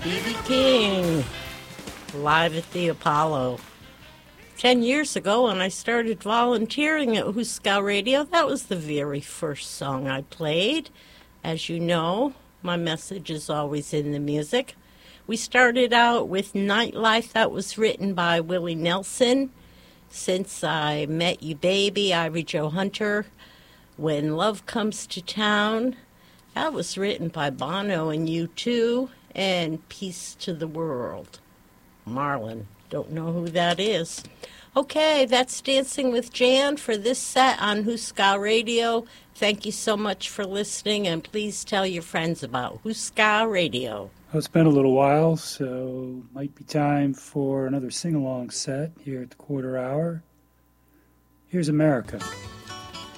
B.B. King, live at the Apollo. 10 years ago, when I started volunteering at Huska Radio, that was the very first song I played. As you know, my message is always in the music. We started out with Nightlife, that was written by Willie Nelson. Since I Met You Baby, Ivy Jo Hunter. When Love Comes to Town, that was written by Bono and U2. And Peace to the World. Marlon, don't know who that is. Okay, that's Dancing with Jan for this set on Huska Radio. Thank you so much for listening, and please tell your friends about Huska Radio. Well, it's been a little while, so might be time for another sing-along set here at the quarter hour. Here's America.